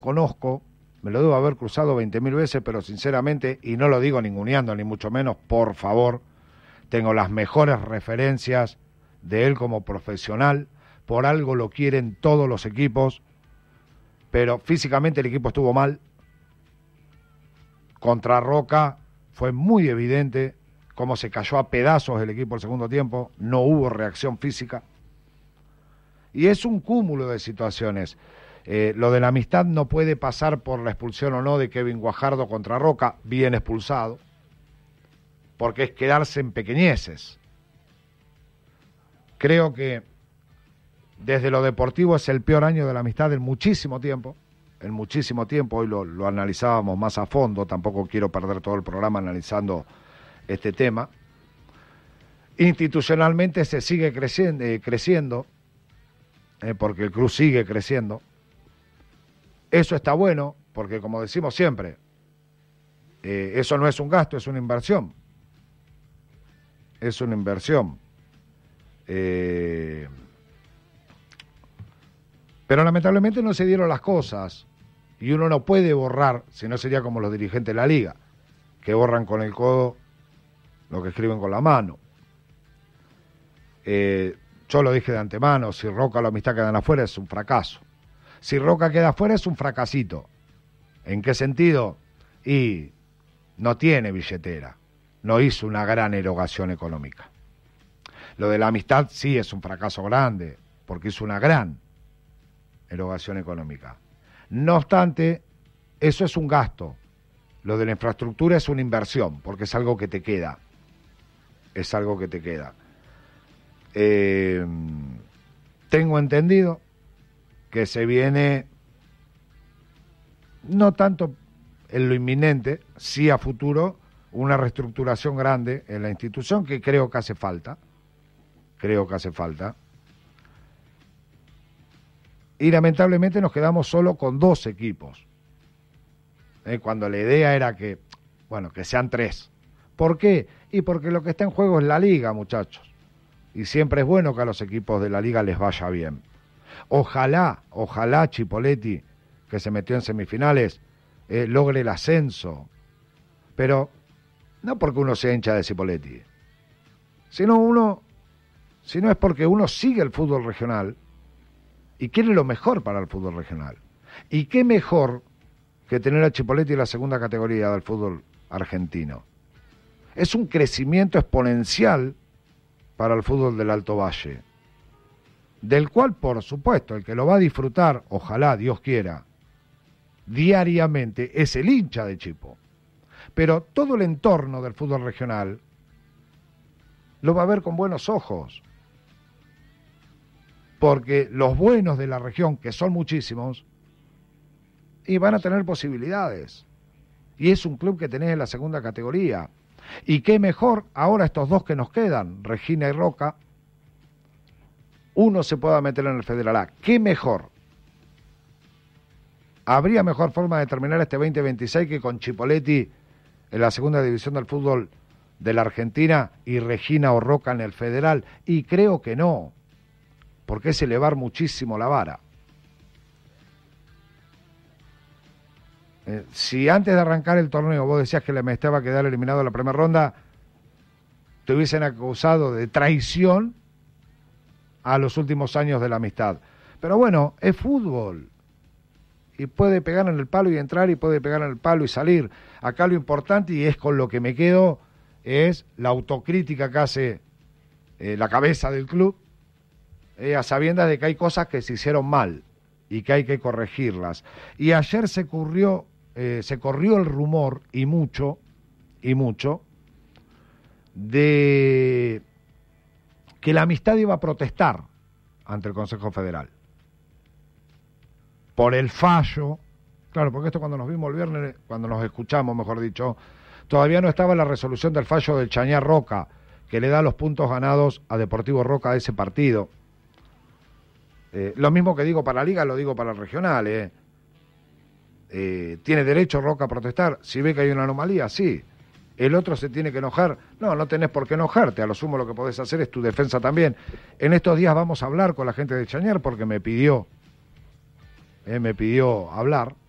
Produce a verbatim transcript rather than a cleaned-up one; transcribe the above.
conozco, me lo debo haber cruzado veinte mil veces, pero sinceramente, y no lo digo ninguneando, ni mucho menos, por favor, tengo las mejores referencias de él como profesional, por algo lo quieren todos los equipos, pero físicamente el equipo estuvo mal. Contra Roca fue muy evidente cómo se cayó a pedazos el equipo el segundo tiempo, no hubo reacción física. Y es un cúmulo de situaciones. Eh, lo de la amistad no puede pasar por la expulsión o no de Kevin Guajardo contra Roca, bien expulsado, porque es quedarse en pequeñeces. Creo que desde lo deportivo es el peor año de la amistad en muchísimo tiempo, en muchísimo tiempo, hoy lo, lo analizábamos más a fondo, tampoco quiero perder todo el programa analizando este tema. Institucionalmente se sigue creciendo, eh, creciendo eh, porque el club sigue creciendo. Eso está bueno, porque como decimos siempre, eh, eso no es un gasto, es una inversión. Es una inversión. Eh, pero lamentablemente no se dieron las cosas, y uno no puede borrar, si no sería como los dirigentes de la liga, que borran con el codo lo que escriben con la mano. Eh, yo lo dije de antemano, si Roca o la amistad quedan afuera es un fracaso. Si Roca queda afuera es un fracasito. ¿En qué sentido? Y no tiene billetera, no hizo una gran erogación económica. Lo de la amistad sí es un fracaso grande, porque hizo una gran erogación económica. No obstante, eso es un gasto. Lo de la infraestructura es una inversión, porque es algo que te queda. Es algo que te queda. Eh, tengo entendido que se viene, no tanto en lo inminente, sí a futuro, una reestructuración grande en la institución que creo que hace falta. Creo que hace falta. Y lamentablemente nos quedamos solo con dos equipos. Eh, cuando la idea era que, bueno, que sean tres. ¿Por qué? Y porque lo que está en juego es la liga, muchachos. Y siempre es bueno que a los equipos de la liga les vaya bien. Ojalá, ojalá Chipoletti, que se metió en semifinales, eh, logre el ascenso. Pero no porque uno sea hincha de Chipoletti, sino uno, sino es porque uno sigue el fútbol regional y quiere lo mejor para el fútbol regional. Y qué mejor que tener a Chipoletti en la segunda categoría del fútbol argentino. Es un crecimiento exponencial para el fútbol del Alto Valle, del cual, por supuesto, el que lo va a disfrutar, ojalá, Dios quiera, diariamente, es el hincha de Chipo. Pero todo el entorno del fútbol regional lo va a ver con buenos ojos, porque los buenos de la región, que son muchísimos, y van a tener posibilidades. Y es un club que tenés en la segunda categoría. Y qué mejor ahora estos dos que nos quedan, Regina y Roca, uno se pueda meter en el Federal A. ¿Qué mejor? ¿Habría mejor forma de terminar este veinte veintiséis que con Chipoletti en la segunda división del fútbol de la Argentina y Regina o Roca en el Federal? Y creo que no, porque es elevar muchísimo la vara. Eh, si antes de arrancar el torneo vos decías que le me estaba a quedar eliminado en la primera ronda, te hubiesen acusado de traición a los últimos años de la amistad. Pero bueno, es fútbol. Y puede pegar en el palo y entrar, y puede pegar en el palo y salir. Acá lo importante, y es con lo que me quedo, es la autocrítica que hace eh, la cabeza del club, eh, a sabiendas de que hay cosas que se hicieron mal y que hay que corregirlas. Y ayer se corrió, eh, se corrió el rumor, y mucho, y mucho, de que la amistad iba a protestar ante el Consejo Federal por el fallo. Claro, porque esto cuando nos vimos el viernes, cuando nos escuchamos, mejor dicho, todavía no estaba la resolución del fallo del Chañar Roca, que le da los puntos ganados a Deportivo Roca de ese partido. Eh, lo mismo que digo para la Liga, lo digo para el regional. Eh. Eh, ¿Tiene derecho Roca a protestar? Si ve que hay una anomalía, sí. El otro se tiene que enojar. No, no tenés por qué enojarte. A lo sumo lo que podés hacer es tu defensa también. En estos días vamos a hablar con la gente de Chañar porque me pidió, eh, me pidió hablar.